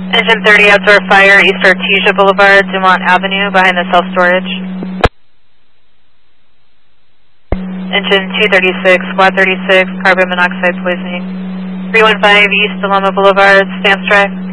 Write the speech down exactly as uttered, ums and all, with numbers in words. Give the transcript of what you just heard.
Engine thirty, outdoor fire, East Artesia Boulevard, Dumont Avenue, behind the self-storage. Engine two thirty-six, squad thirty-six, carbon monoxide poisoning. three one five East Aloma Boulevard, stance track.